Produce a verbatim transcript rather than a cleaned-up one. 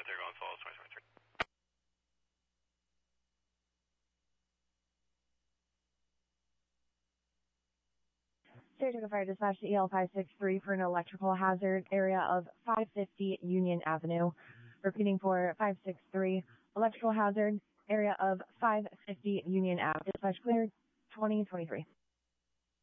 going Falls, twenty twenty-three. Saratoga Fire Dispatch to E L five six three for an electrical hazard, area of five fifty Union Avenue. Repeating for five six three, electrical hazard, area of five fifty Union Avenue. Dispatch cleared, twenty twenty-three.